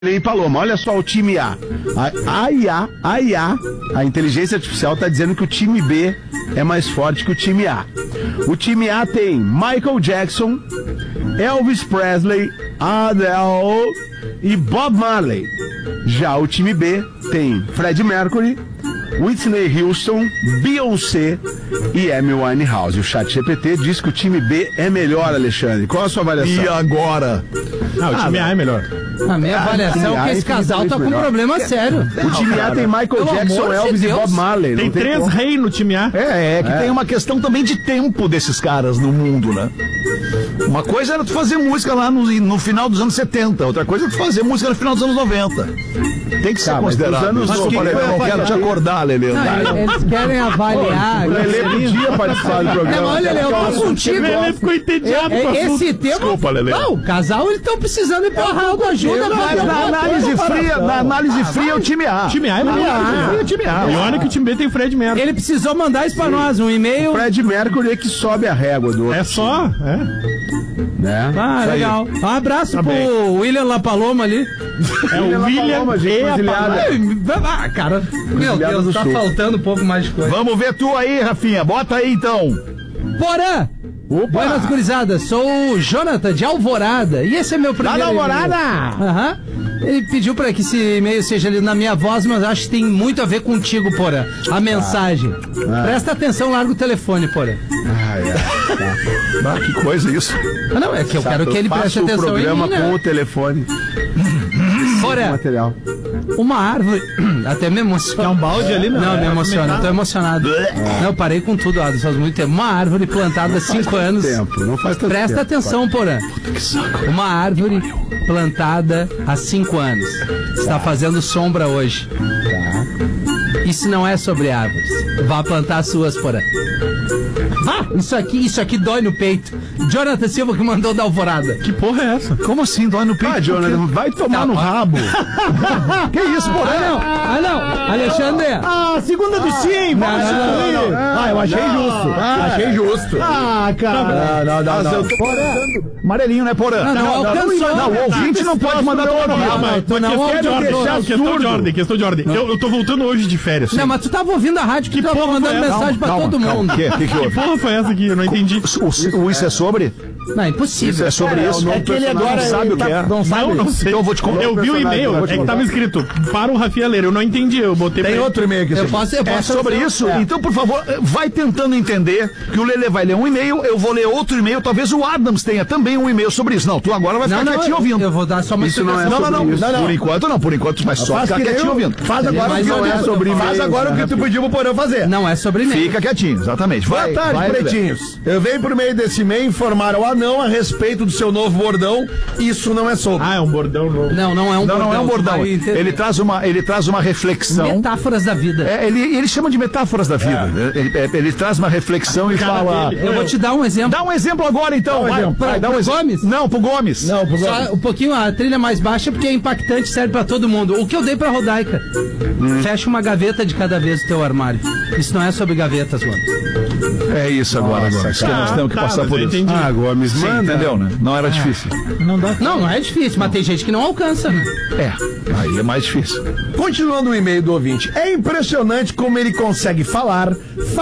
E Paloma, olha só o time A. A IA, a inteligência artificial está dizendo que o time B é mais forte que o time A. O time A tem Michael Jackson, Elvis Presley, Adele e Bob Marley. Já o time B tem Freddie Mercury, Whitney Houston, Beyoncé e Amy Winehouse. O ChatGPT diz que o time B é melhor, Alexandre. Qual a sua avaliação? E agora? O time A é melhor. A minha avaliação é que esse casal tá com um problema sério. O time A tem Michael Jackson, Elvis e Bob Marley. Tem três reis no time A. É que tem uma questão também de tempo desses caras no mundo, né? Uma coisa era tu fazer música lá no final dos anos 70, outra coisa é tu fazer música no final dos anos 90. Tem que ser considerado. anos Mas eu não quero te acordar, Lelê. Eles querem avaliar. O Lelê podia participar do programa. Olha, Lelê, eu tô contigo. O Lelê ficou entediado com o assunto. Esse tempo. Desculpa, Lelê. Não, o casal, eles estão precisando ir pro Arnaldo ajuda. Na análise fria, o time A. O time A é melhor. O time A. E olha que o time B tem Fred Mercury. Ele precisou mandar isso pra nós, um e-mail. Fred Mercury é que sobe a régua do outro. É só, Né? Ah, legal. Um abraço pro William La Paloma ali. É o William Paloma, gente, e a brasileira. Paloma. Ah, cara, meu Deus, do tá Sul. faltando um pouco mais de coisa. Vamos ver tu aí, Rafinha. Bota aí, então. Porã! Buenas gurizadas, sou o Jonathan de Alvorada e esse é meu primeiro Alvorada! e-mail. Aham. Ele pediu para que esse e-mail seja lido na minha voz, mas acho que tem muito a ver contigo, Porã. A mensagem. Presta atenção, larga o telefone, Porã. Que coisa isso. Ah, não, é que eu quero que ele preste Faça o atenção em programa mim, com né? o telefone. Porã, Material. uma árvore... Até me emociona. É um balde ali, Não, me emociona, eu tô emocionado. Não, eu parei com tudo, Adams, faz muito tempo. Uma árvore plantada há 5 anos. Não faz tanto Presta tempo. atenção, Porã. Uma árvore plantada há 5 anos. Está fazendo sombra hoje. Isso não é sobre árvores. Vá plantar as suas, Porã. Isso aqui dói no peito. Jonathan Silva que mandou da Alvorada. Que porra é essa? Como assim? Dói no peito? Jonathan, vai tomar no rabo. Que isso, porra? Não, Alexandre. Segunda do Sim, Não. Eu achei justo. Achei justo. cara. Não. Amarelinho, né, Porã? Não alcançou. Não, o ouvinte não pode mandar tomar no rabo. Questão de ordem. Eu tô voltando hoje de férias. Não, mas tu tava ouvindo a rádio que tava porra mandando foi essa? mensagem pra todo mundo. O que houve? porra foi essa aqui? Eu não entendi. O isso é sobre? Não, impossível. Isso é sobre isso? É que ele agora não sabe o que é. Não sei. Então eu vou te contar. Eu vi o e-mail, é que tava escrito para o Rafinha ler. Eu não entendi, eu botei Tem pra outro e-mail aqui. Eu posso É sobre fazer- isso? Então, por favor, vai tentando entender que o Lelê vai ler um e-mail, eu vou ler outro e-mail, talvez o Adams tenha também um e-mail sobre isso. Não, tu agora vai ficar quietinho ouvindo. Eu vou dar só uma Isso não é explicação. sobre isso. Por enquanto tu vai só ficar quietinho ouvindo. Faz agora Mas o que não é sobre faz e-mail, agora o né, que tu pediu pro Porã fazer. Não é sobre e-mail. Fica quietinho, exatamente. Boa tarde, vai, pretinhos. Eu venho por meio desse e-mail informar ao anão a respeito do seu novo bordão. Isso não é sobre. Ah, é um bordão novo. Não é um bordão. Não é um bordão. tu vai entender. Ele traz uma reflexão. Metáforas da vida. Ele chama de metáforas da vida. Ele traz uma reflexão e fala. dele. Eu vou te dar um exemplo. Dá um exemplo agora, então. Dá um exemplo. Gomes? Não, pro Gomes. Não, pro Só um pouquinho a trilha mais baixa porque é impactante, serve pra todo mundo. O que eu dei pra Rodaica? Fecha uma gaveta de cada vez do teu armário. Isso não é sobre gavetas, mano. É isso agora, Gomes. Que nós temos que passar por isso. Entendi. Gomes, Sim, manda. entendeu, né? Não era difícil. Não é difícil, mas tem gente que não alcança, né? Aí é mais difícil. Continuando o e-mail do ouvinte, é impressionante como ele consegue falar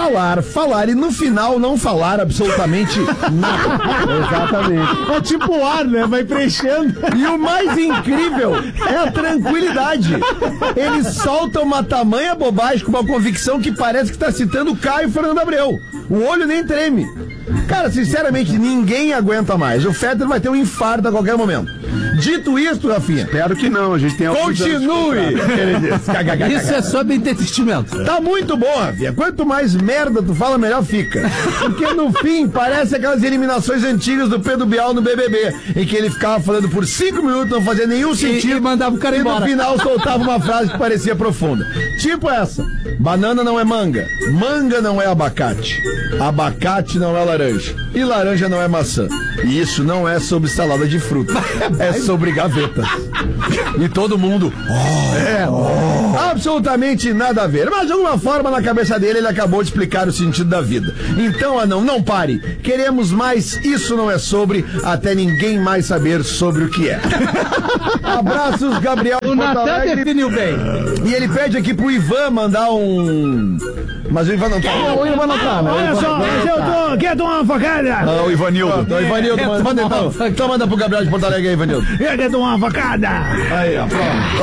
e no final não falar absolutamente nada. Exatamente. É tipo o ar, né? Vai preenchendo. E o mais incrível é a tranquilidade. Ele solta uma tamanha bobagem com uma convicção que parece que está citando Caio Fernando Abreu. O olho nem treme. Cara, sinceramente, ninguém aguenta mais. O Fetter vai ter um infarto a qualquer momento. Dito isto, Rafinha, Espero que não, a gente tem alguns anos de continue! Ele diz. Isso é sobre entretenimento. Tá muito bom, Rafinha. Quanto mais merda tu fala, melhor fica. Porque no fim, parece aquelas eliminações antigas do Pedro Bial no BBB, em que ele ficava falando por 5 minutos, não fazia nenhum sentido. E mandava o cara e embora. no final soltava uma frase que parecia profunda. Tipo essa: banana não é manga, manga não é abacate, abacate não é laranja, e laranja não é maçã. E isso não é sobre salada de fruta. É sobre gavetas. E todo mundo. Absolutamente nada a ver. Mas de alguma forma, na cabeça dele, ele acabou de explicar o sentido da vida. Então, Anão, não pare. Queremos mais. Isso não é sobre, até ninguém mais saber sobre o que é. Abraços, Gabriel. O Natan definiu bem. E ele pede aqui pro Ivan mandar um. Mas o Ivan não tá. O Ivan não tá, né? Olha só, mas eu tô. Quer tomar uma facada? Ah, o Ivanildo. Então, Ivanildo, manda então. Então manda pro Gabriel de Porto Alegre aí, Ivanildo. Quer tomar uma facada? Aí, ó, pronto.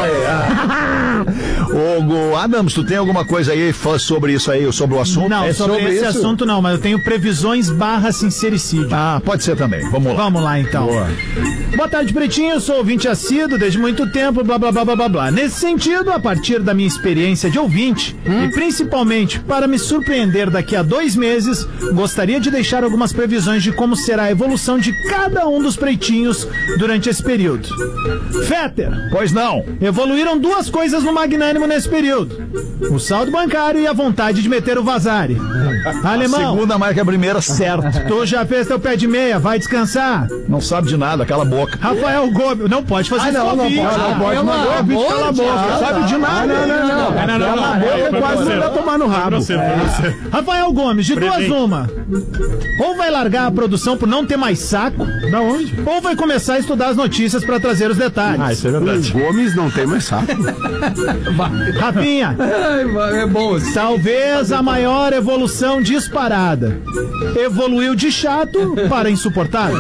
Ô, Adams, tu tem alguma coisa aí sobre isso aí, sobre o assunto? Não, sobre esse isso? assunto não, mas eu tenho previsões / sincericídio. Ah, pode ser também. Vamos lá. Vamos lá, então. Boa tarde, Pretinho. Eu sou ouvinte assíduo desde muito tempo, blá, blá, blá, blá, blá, blá. Nesse sentido, a partir da minha experiência de ouvinte, e principalmente para me surpreender daqui a 2 meses, gostaria de deixar algumas previsões de como será a evolução de cada um dos pretinhos durante esse período. Fetter, Pois não. evoluíram 2 coisas no Magnânimo nesse período: o saldo bancário e a vontade de meter o vazare. Alemão, Segunda mais que a primeira, certo. tu já fez teu pé de meia, vai descansar. Não sabe de nada, cala a boca. Rafael Gomes, não pode fazer isso. Não pode, mandou o vídeo, cala a boca. Não sabe de nada. Não, Cala a boca, quase não dá tomar no rabo. Rafael Gomes, de 2 uma. Ou vai largar a produção por não ter mais saco, Da onde? ou vai começar a estudar as notícias pra trazer os detalhes. Isso é verdade. O Gomes não tem mais saco. Rafinha, É bom. talvez a maior evolução disparada. Evoluiu de chato para insuportável.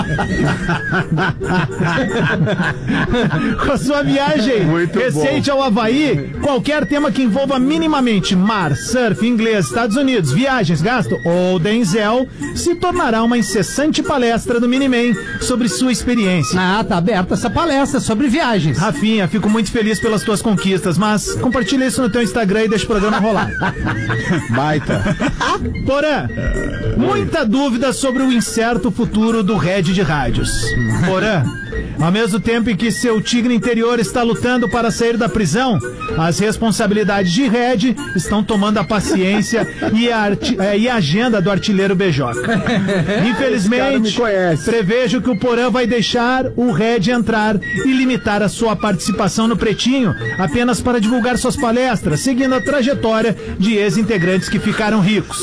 Com a sua viagem Muito recente ao Havaí, qualquer tema que envolva minimamente mar, surf, inglês, Estados Unidos, viagens, gasto ou Denzel se tornará uma incessante palestra do Miniman sobre sua experiência. Ah, tá aberta essa palestra sobre viagens. Rafinha, fico muito feliz pelas tuas conquistas, mas compartilha isso no teu Instagram e deixa o programa rolar. Baita. Porã, muita dúvida sobre o incerto futuro do Red de rádios. Porã, ao mesmo tempo em que seu tigre interior está lutando para sair da prisão, as responsabilidades de Red estão tomando a paciência e a agenda do artilheiro Beijoca. Esse cara me Infelizmente, conhece. prevejo que o Porã vai deixar o Red entrar e limitar a sua participação no Pretinho apenas para divulgar suas palestras, seguindo a trajetória de ex-integrantes que ficaram ricos.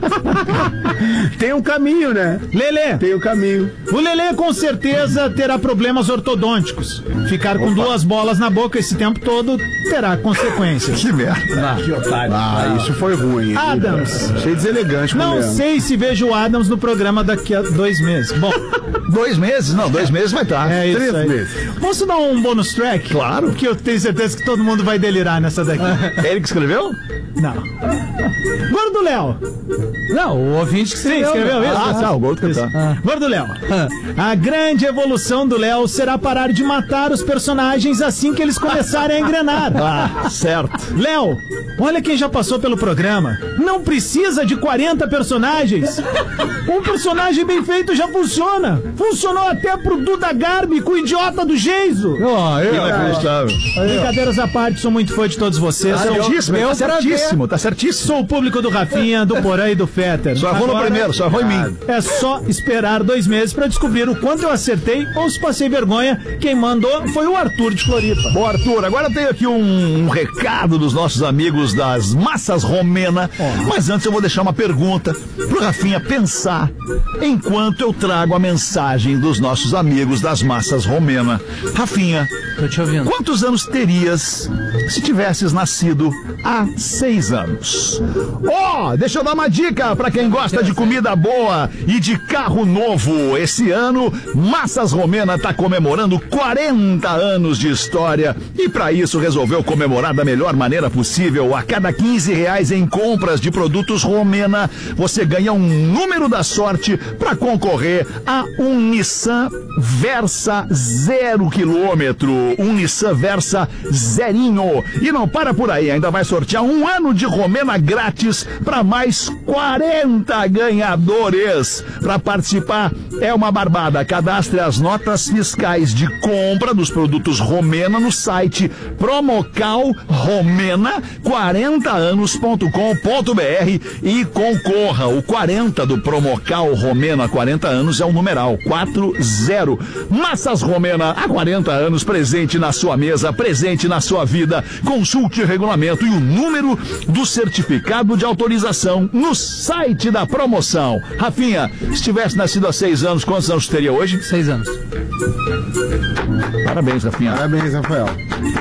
Tem um caminho, né? Lelê, Tem um caminho. o Lelê com certeza terá problemas ortodônticos. Ficar com 2 bolas na boca esse tempo todo terá consequências. Que merda. Ah, isso foi ruim. hein? Adams. Cheio deselegante com Não Leandro. sei se vejo o Adams no programa daqui a 2 meses. Bom, 2 meses? Não, 2 meses vai estar. é isso 3 aí. meses. Posso dar um bônus track? Claro. Que eu tenho certeza que todo mundo vai delirar nessa daqui. Ele que escreveu? Não. Gordo Léo. Não, o ouvinte que Sim, escreveu isso? Ah, tá, o Gordo que tá. Gordo Léo. A grande evolução do Léo será parar de matar os personagens assim que eles começarem a engrenar. Ah, certo. Léo, olha quem já passou pelo programa. Não precisa de 40 personagens. Um personagem bem feito já funciona. Funcionou até pro Duda Garbi com o idiota do Geiso. Inacreditável. Brincadeiras à parte, sou muito fã de todos vocês. Certíssimo, tá certíssimo, tá certíssimo. Sou o público do Rafinha, do Porã e do Fetter. Só errou no Agora, primeiro, só errou em mim. É só esperar 2 meses pra descobrir o quanto eu acertei ou se passei vergonha. Quem mandou foi o Arthur de Floripa. Bom, Arthur, agora tem aqui um recado dos nossos amigos das Massas Romena. Mas antes eu vou deixar uma pergunta pro Rafinha pensar enquanto eu trago a mensagem dos nossos amigos das Massas Romena. Rafinha, Tô te ouvindo. quantos anos terias se tivesses nascido há 6 anos? Deixa eu dar uma dica pra quem gosta de comida boa e de carro novo. Esse ano, Massas Romena tá comemorando 40 anos de história e pra isso resolveu comemorar da melhor maneira possível. A cada R$15 em compras de produtos Romena, você ganha um número da sorte pra concorrer a um Nissan Versa 0 km. Unissan Versa zerinho. E não para por aí, ainda vai sortear 1 ano de Romena grátis para mais 40 ganhadores. Para participar é uma barbada. Cadastre as notas fiscais de compra dos produtos Romena no site promocalromena40anos.com.br e concorra. O 40 do Promocal Romena 40 anos é o numeral 40. Massas Romena, há 40 anos, presente na sua mesa, presente na sua vida. Consulte o regulamento e o número do certificado de autorização no site da promoção. Rafinha, se tivesse nascido há 6 anos, quantos anos teria hoje? 6 anos. Parabéns, Rafinha. Parabéns, Rafael.